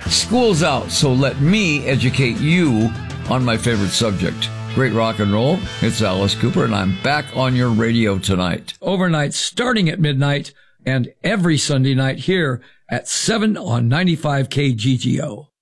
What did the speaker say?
School's out, so let me educate you on my favorite subject. Great rock and roll. It's Alice Cooper, and I'm back on your radio tonight. Overnight, starting at midnight, and every Sunday night here at 7 on 95 KGGO.